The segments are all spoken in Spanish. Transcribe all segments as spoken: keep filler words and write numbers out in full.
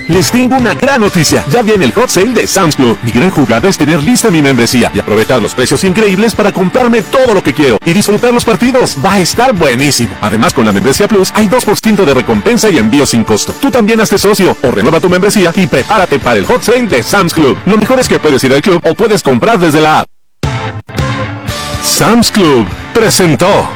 Les tengo una gran noticia. Ya viene el hot sale de Sam's Club. Mi gran jugada es tener lista mi membresía y aprovechar los precios increíbles para comprarme todo lo que quiero y disfrutar los partidos. Va a estar buenísimo. Además, con la membresía Plus hay dos por ciento de recompensa y envío sin costo. Tú también hazte socio o renueva tu membresía y prepárate para el hot sale de Sam's Club. Lo mejor es que puedes ir al club o puedes comprar desde la app. Sam's Club presentó.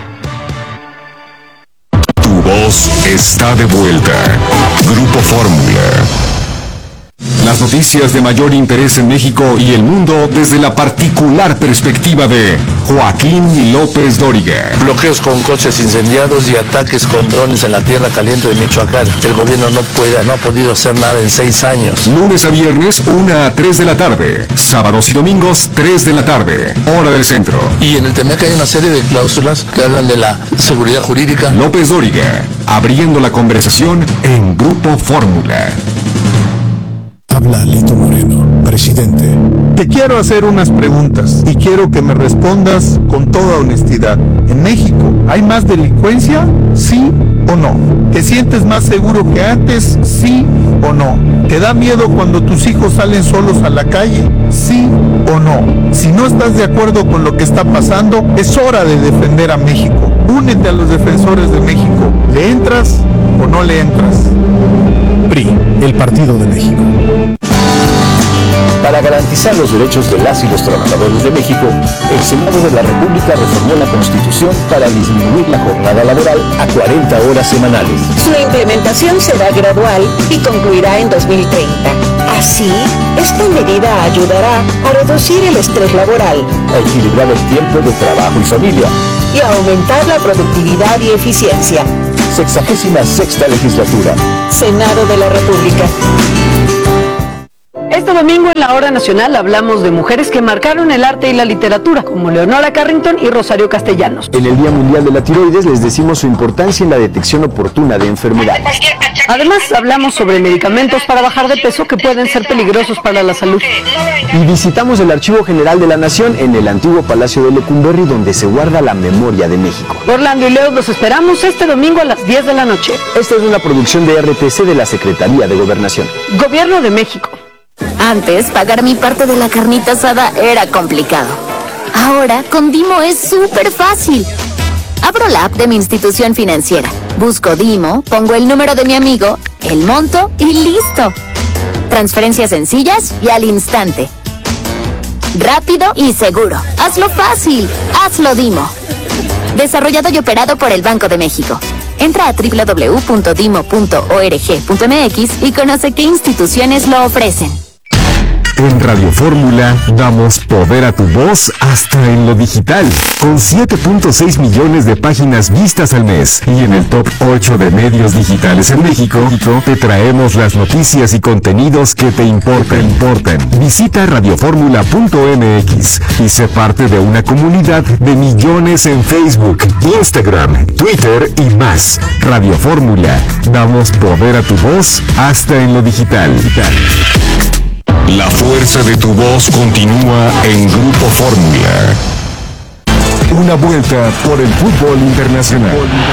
Tu voz está de vuelta. Grupo Fórmula. Las noticias de mayor interés en México y el mundo desde la particular perspectiva de Joaquín López Dóriga. Bloqueos con coches incendiados y ataques con drones en la tierra caliente de Michoacán. El gobierno no puede, no ha podido hacer nada en seis años. Lunes a viernes, una a tres de la tarde. Sábados y domingos, tres de la tarde. Hora del centro. Y en el T M E C hay una serie de cláusulas que hablan de la seguridad jurídica. López Dóriga, abriendo la conversación en Grupo Fórmula. Habla Lito Moreno, presidente. Te quiero hacer unas preguntas y quiero que me respondas con toda honestidad. ¿En México hay más delincuencia? ¿Sí o no? ¿Te sientes más seguro que antes? ¿Sí o no? ¿Te da miedo cuando tus hijos salen solos a la calle? ¿Sí o no? Si no estás de acuerdo con lo que está pasando, es hora de defender a México. Únete a los defensores de México. ¿Le entras o no le entras? P R I, el Partido de México. Para garantizar los derechos de las y los trabajadores de México, el Senado de la República reformó la Constitución para disminuir la jornada laboral a cuarenta horas semanales. Su implementación será gradual y concluirá en dos mil treinta. Así, esta medida ayudará a reducir el estrés laboral, a equilibrar el tiempo de trabajo y familia y a aumentar la productividad y eficiencia. Sexagésima sexta legislatura. Senado de la República. Este domingo en la Hora Nacional hablamos de mujeres que marcaron el arte y la literatura, como Leonora Carrington y Rosario Castellanos. En el Día Mundial de la Tiroides les decimos su importancia en la detección oportuna de enfermedades. Además, hablamos sobre medicamentos para bajar de peso que pueden ser peligrosos para la salud. Y visitamos el Archivo General de la Nación en el antiguo Palacio de Lecumberri, donde se guarda la memoria de México. Orlando y Leo, los esperamos este domingo a las diez de la noche. Esta es una producción de R T C de la Secretaría de Gobernación. Gobierno de México. Antes, pagar mi parte de la carnita asada era complicado. Ahora, con Dimo es súper fácil. Abro la app de mi institución financiera, busco Dimo, pongo el número de mi amigo, el monto y listo. Transferencias sencillas y al instante. Rápido y seguro. Hazlo fácil. Hazlo Dimo. Desarrollado y operado por el Banco de México. Entra a doble u doble u doble u punto dimo punto org punto m x y conoce qué instituciones lo ofrecen. En Radio Fórmula damos poder a tu voz hasta en lo digital, con siete punto seis millones de páginas vistas al mes. Y en el top ocho de medios digitales en México, te traemos las noticias y contenidos que te importan. importan. Visita radioformula punto m x y sé parte de una comunidad de millones en Facebook, Instagram, Twitter y más. Radio Fórmula, damos poder a tu voz hasta en lo digital. La fuerza de tu voz continúa en Grupo Fórmula. Una vuelta por el fútbol internacional.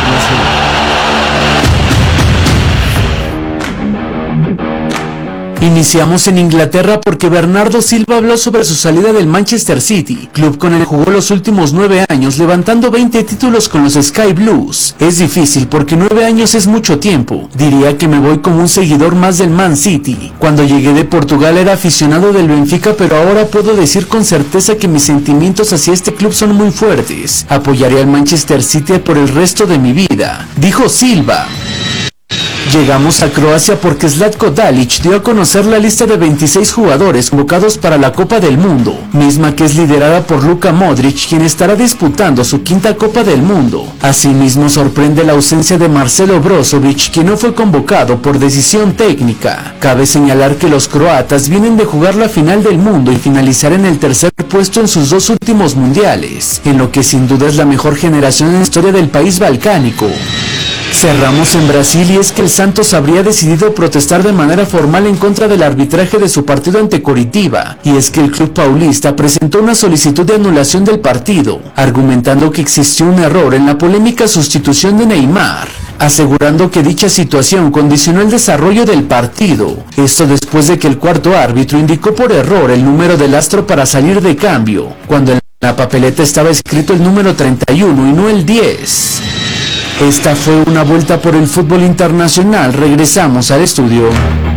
Iniciamos en Inglaterra porque Bernardo Silva habló sobre su salida del Manchester City, club con el que jugó los últimos nueve años, levantando veinte títulos con los Sky Blues. Es difícil porque nueve años es mucho tiempo. Diría que me voy como un seguidor más del Man City. Cuando llegué de Portugal era aficionado del Benfica, pero ahora puedo decir con certeza que mis sentimientos hacia este club son muy fuertes. Apoyaré al Manchester City por el resto de mi vida, dijo Silva. Llegamos a Croacia porque Zlatko Dalic dio a conocer la lista de veintiséis jugadores convocados para la Copa del Mundo, misma que es liderada por Luka Modric, quien estará disputando su quinta Copa del Mundo. Asimismo, sorprende la ausencia de Marcelo Brozovic, quien no fue convocado por decisión técnica. Cabe señalar que los croatas vienen de jugar la final del mundo y finalizar en el tercer puesto en sus dos últimos mundiales, en lo que sin duda es la mejor generación en la historia del país balcánico. Cerramos en Brasil y es que el Santos habría decidido protestar de manera formal en contra del arbitraje de su partido ante Coritiba, y es que el club paulista presentó una solicitud de anulación del partido, argumentando que existió un error en la polémica sustitución de Neymar. asegurando que dicha situación condicionó el desarrollo del partido. Esto después de que el cuarto árbitro indicó por error el número del astro para salir de cambio, cuando en la papeleta estaba escrito el número treinta y uno y no el diez. Esta fue una vuelta por el fútbol internacional. Regresamos al estudio.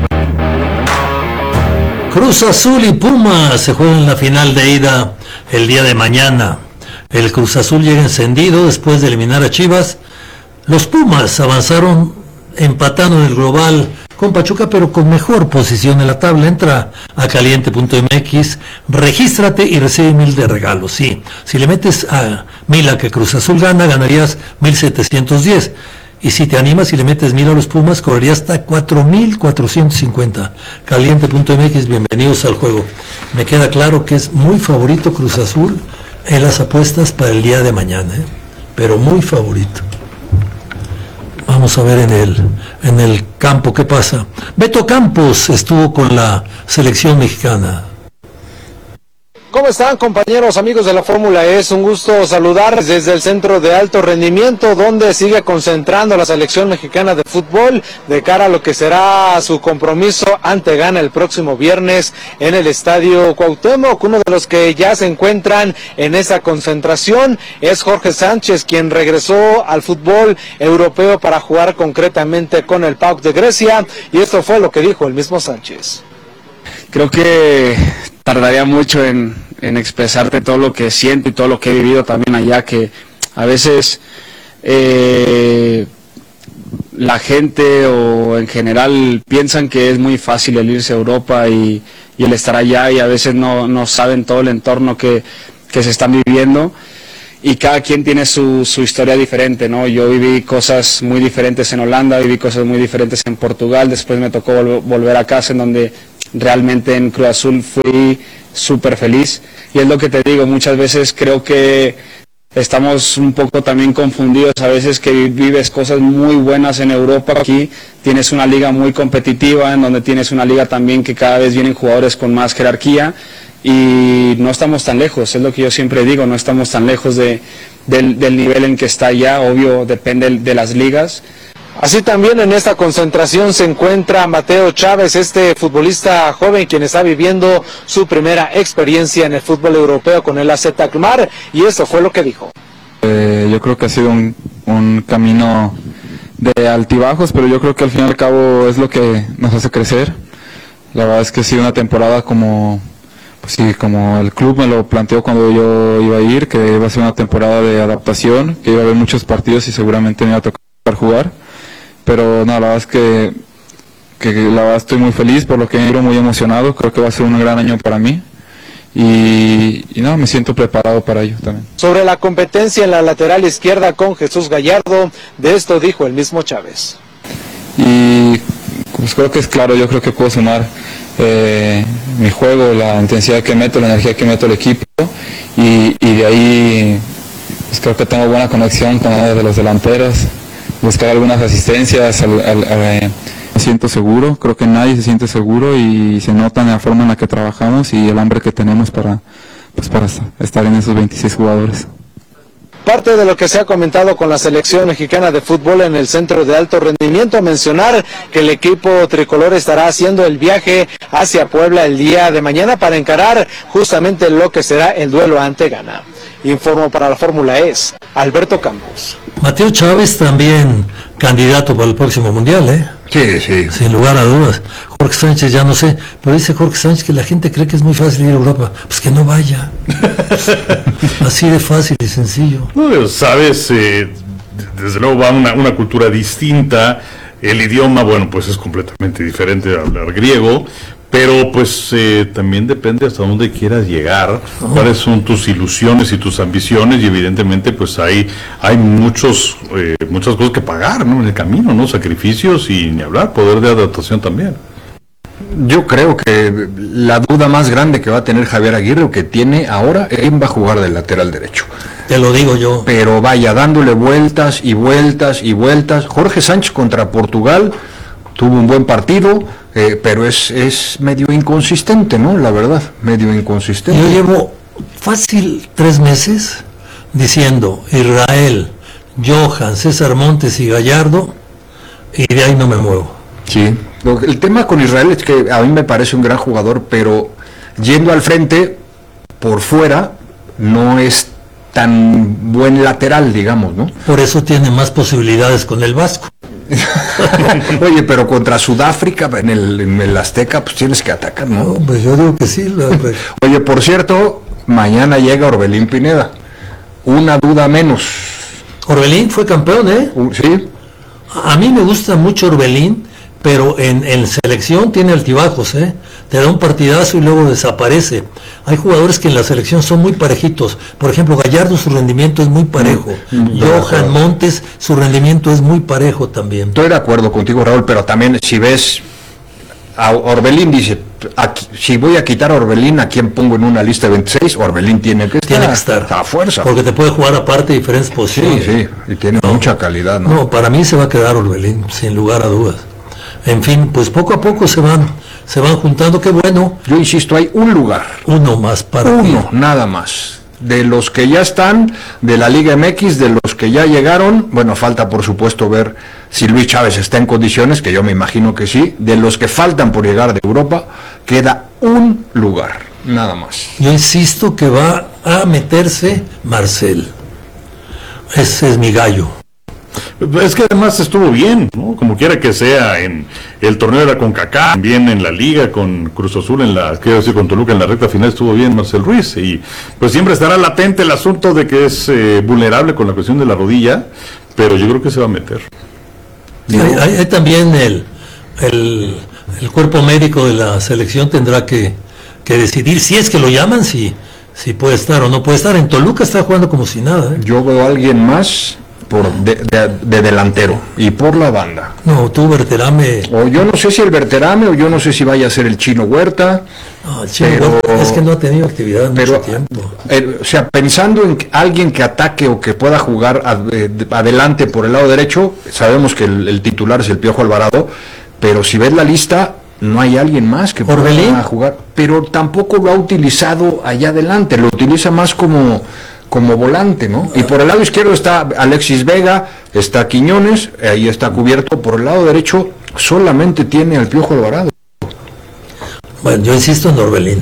Cruz Azul y Pumas se juegan la final de ida el día de mañana. El Cruz Azul llega encendido después de eliminar a Chivas. Los Pumas avanzaron empatando en el global con Pachuca, pero con mejor posición en la tabla. Entra a caliente punto m x, regístrate y recibe mil de regalos. Sí, si le metes a mil a que Cruz Azul gana, ganarías mil setecientos diez. Y si te animas y le metes mil a los Pumas, correrías hasta cuatro mil cuatrocientos cincuenta. caliente punto m x, bienvenidos al juego. Me queda claro que es muy favorito Cruz Azul en las apuestas para el día de mañana, ¿eh? Pero muy favorito. Vamos a ver en el, en el campo qué pasa. Beto Campos estuvo con la selección mexicana. ¿Cómo están, compañeros, amigos de la Fórmula E? Es un gusto saludar desde el Centro de Alto Rendimiento, donde sigue concentrando la selección mexicana de fútbol de cara a lo que será su compromiso ante Ghana el próximo viernes en el Estadio Cuauhtémoc. Uno de los que ya se encuentran en esa concentración es Jorge Sánchez, quien regresó al fútbol europeo para jugar concretamente con el P A O K de Grecia, y esto fue lo que dijo el mismo Sánchez. Creo que tardaría mucho en, en expresarte todo lo que siento y todo lo que he vivido también allá, que a veces eh, la gente o en general piensan que es muy fácil el irse a Europa y, y el estar allá, y a veces no, no saben todo el entorno que, que se están viviendo, y cada quien tiene su, su historia diferente, ¿no? Yo viví cosas muy diferentes en Holanda, viví cosas muy diferentes en Portugal, después me tocó vol- volver a casa, en donde realmente en Cruz Azul fui súper feliz. Y es lo que te digo, muchas veces creo que estamos un poco también confundidos, a veces que vives cosas muy buenas en Europa. Aquí tienes una liga muy competitiva, en donde tienes una liga también que cada vez vienen jugadores con más jerarquía, y no estamos tan lejos, es lo que yo siempre digo, no estamos tan lejos de, del, del nivel en que está allá. Obvio, depende de las ligas. Así también en esta concentración se encuentra Mateo Chávez, este futbolista joven quien está viviendo su primera experiencia en el fútbol europeo con el A Z Alkmaar, y esto fue lo que dijo. Eh, yo creo que ha sido un, un camino de altibajos, pero yo creo que al fin y al cabo es lo que nos hace crecer. La verdad es que ha sido una temporada como, pues sí, como el club me lo planteó cuando yo iba a ir, que iba a ser una temporada de adaptación, que iba a haber muchos partidos y seguramente me iba a tocar jugar. Pero no, la verdad es que, que la verdad estoy muy feliz por lo que he ido, muy emocionado. Creo que va a ser un gran año para mí y, y no, me siento preparado para ello también. Sobre la competencia en la lateral izquierda con Jesús Gallardo, de esto dijo el mismo Chávez. Y pues creo que es claro, yo creo que puedo sumar eh, mi juego, la intensidad que meto, la energía que meto al equipo, y, y de ahí pues creo que tengo buena conexión con la de los delanteros. Buscar algunas asistencias, al, al, al, me siento seguro, creo que nadie se siente seguro y se nota en la forma en la que trabajamos y el hambre que tenemos para, pues para estar en esos veintiséis jugadores. Parte de lo que se ha comentado con la selección mexicana de fútbol en el Centro de Alto Rendimiento, mencionar que el equipo tricolor estará haciendo el viaje hacia Puebla el día de mañana para encarar justamente lo que será el duelo ante Ghana. Informo para la Fórmula E, Alberto Campos. Mateo Chávez también candidato para el próximo Mundial, ¿eh? Sí, sí. Sin lugar a dudas. Jorge Sánchez, ya no sé, pero dice Jorge Sánchez que la gente cree que es muy fácil ir a Europa. Pues que no vaya. Así de fácil y sencillo. No, sabes, eh, desde luego va una, una cultura distinta. El idioma, bueno, pues es completamente diferente a hablar griego. Pero pues eh, también depende hasta dónde quieras llegar, oh. cuáles son tus ilusiones y tus ambiciones, y evidentemente pues hay hay muchos eh, muchas cosas que pagar, ¿no? En el camino, ¿no? Sacrificios y ni hablar, poder de adaptación también. Yo creo que la duda más grande que va a tener Javier Aguirre, o que tiene ahora, es quién va a jugar de lateral derecho. Te lo digo yo. Pero vaya, dándole vueltas y vueltas y vueltas. Jorge Sánchez contra Portugal tuvo un buen partido, eh, pero es, es medio inconsistente, ¿no? La verdad, medio inconsistente. Yo llevo fácil tres meses diciendo Israel, Johan, César Montes y Gallardo y de ahí no me muevo. Sí, el tema con Israel es que a mí me parece un gran jugador, pero yendo al frente, por fuera, no es tan buen lateral, digamos, ¿no? Por eso tiene más posibilidades con el Vasco. Oye, pero contra Sudáfrica, en el, en el Azteca, pues tienes que atacar, ¿no? No, pues yo digo que sí. La... Oye, por cierto, mañana llega Orbelín Pineda. Una duda menos. Orbelín fue campeón, ¿eh? Uh, sí. A mí me gusta mucho Orbelín, pero en, en selección tiene altibajos, ¿eh? Te da un partidazo y luego desaparece. Hay jugadores que en la selección son muy parejitos. Por ejemplo, Gallardo, su rendimiento es muy parejo. Mm, Johan Montes, su rendimiento es muy parejo también. Estoy de acuerdo contigo, Raúl, pero también si ves a Orbelín, dice, aquí, si voy a quitar a Orbelín, ¿a quién pongo en una lista de veintiséis? Orbelín tiene que estar. Tiene que estar. A fuerza. Porque te puede jugar aparte de diferentes posiciones. Sí, sí, y tiene no. mucha calidad, ¿no? No, para mí se va a quedar Orbelín, sin lugar a dudas. En fin, pues poco a poco se van se van juntando, qué bueno. Yo insisto, hay un lugar. Uno más para Uno, ti. Nada más. De los que ya están, de la Liga M X, de los que ya llegaron, bueno, falta por supuesto ver si Luis Chávez está en condiciones, que yo me imagino que sí. De los que faltan por llegar de Europa, queda un lugar, nada más. Yo insisto que va a meterse Marcel. Ese es mi gallo. Es que además estuvo bien, ¿no? Como quiera que sea, en el torneo de la CONCACAF, también en la Liga con Cruz Azul, en la, quiero decir, con Toluca en la recta final estuvo bien Marcel Ruiz, y pues siempre estará latente el asunto de que es eh, vulnerable con la cuestión de la rodilla, pero yo creo que se va a meter. Hay, hay, hay también el, el, el cuerpo médico de la selección tendrá que, que decidir si es que lo llaman, si, si puede estar o no puede estar. En Toluca está jugando como si nada, ¿eh? Yo veo a alguien más por de, de, de delantero y por la banda. No, tú Berterame. O yo no sé si el Berterame, o yo no sé si vaya a ser el Chino Huerta. No, el Chino pero, Huerta es que no ha tenido actividad en pero, mucho tiempo. Eh, o sea, pensando en alguien que ataque o que pueda jugar ad, eh, adelante por el lado derecho, sabemos que el, el titular es el Piojo Alvarado, pero si ves la lista, no hay alguien más que pueda jugar. Pero tampoco lo ha utilizado allá adelante, lo utiliza más como... como volante, ¿no? Y por el lado izquierdo está Alexis Vega, está Quiñones, ahí está cubierto. Por el lado derecho solamente tiene al Piojo Alvarado. Bueno, yo insisto en Orbelín.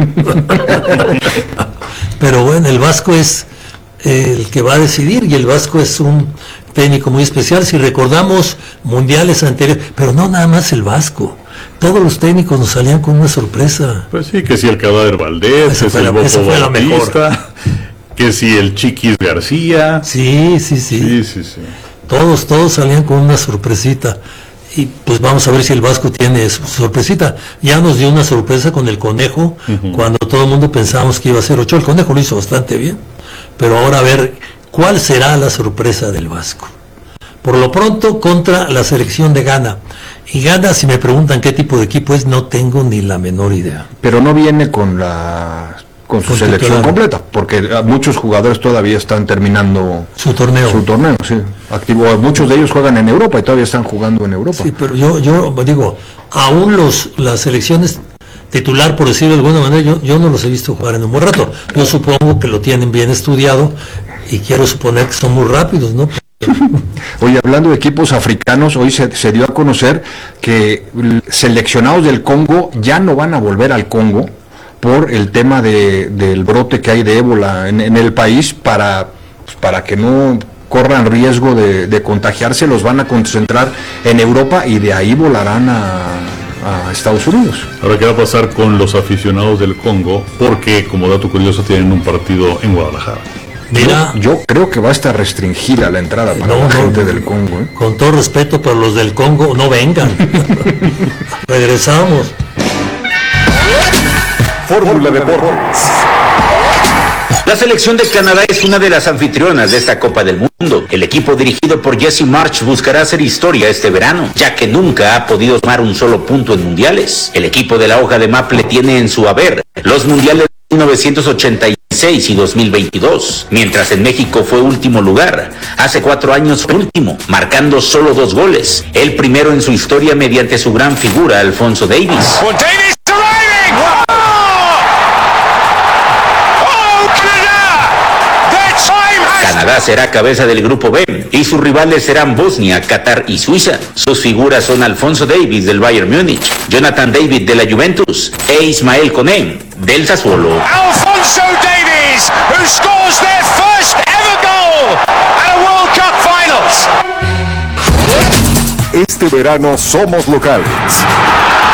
Pero bueno, el Vasco es el que va a decidir, y el Vasco es un técnico muy especial. Si recordamos mundiales anteriores, pero no nada más el Vasco. Todos los técnicos nos salían con una sorpresa. Pues sí, que si el Cadáver Valdés, esa es el Bobo fue la mejor. Que si el Chiquis García. Sí, sí, sí. Sí, sí, sí. Todos, todos salían con una sorpresita. Y pues vamos a ver si el Vasco tiene su sorpresita. Ya nos dio una sorpresa con el Conejo, uh-huh. cuando todo el mundo pensábamos que iba a ser Ochoa. El Conejo lo hizo bastante bien. Pero ahora a ver cuál será la sorpresa del Vasco. Por lo pronto, contra la selección de Ghana. Y Ghana, si me preguntan qué tipo de equipo es, no tengo ni la menor idea. Pero no viene con la... con su con selección completa, porque muchos jugadores todavía están terminando su torneo. Su torneo, sí. Activo, muchos de ellos juegan en Europa y todavía están jugando en Europa. Sí, pero yo, yo digo, aún los las selecciones titular, por decirlo de alguna manera, yo, yo no los he visto jugar en un buen rato. Yo supongo que lo tienen bien estudiado y quiero suponer que son muy rápidos, ¿no? Oye, hablando de equipos africanos, hoy se, se dio a conocer que seleccionados del Congo ya no van a volver al Congo por el tema de, del brote que hay de ébola en, en el país, para, pues, para que no corran riesgo de, de contagiarse. Los van a concentrar en Europa y de ahí volarán a, a Estados Unidos. Ahora, ¿qué va a pasar con los aficionados del Congo? Porque, como dato curioso, tienen un partido en Guadalajara. Mira, yo, yo creo que va a estar restringida la entrada para no, la no, gente no, del Congo, ¿eh? Con todo respeto para los del Congo, no vengan. Regresamos. Fórmula Deportes. La selección de Canadá es una de las anfitrionas de esta Copa del Mundo. El equipo dirigido por Jesse Marsch buscará hacer historia este verano, ya que nunca ha podido tomar un solo punto en mundiales. El equipo de la hoja de Maple tiene en su haber los mundiales de mil novecientos ochenta y seis y dos mil veintidós, mientras en México fue último lugar. Hace cuatro años fue último, marcando solo dos goles, el primero en su historia mediante su gran figura, Alfonso Davies. Well, Davies arriving! Wow! Oh, Canada! The time has Canadá será cabeza del grupo B y sus rivales serán Bosnia, Qatar y Suiza. Sus figuras son Alfonso Davies del Bayern Múnich, Jonathan David de la Juventus e Ismael Koné del Sassuolo. Alfonso Davies, who scores their first ever goal at a World Cup Finals. Este verano somos locales.